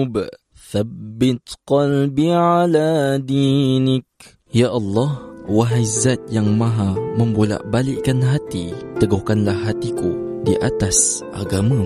القلوب ثبت قلبي على دينك. Ya Allah, wahai Zat yang maha membolak-balikkan hati, teguhkanlah hatiku di atas agama.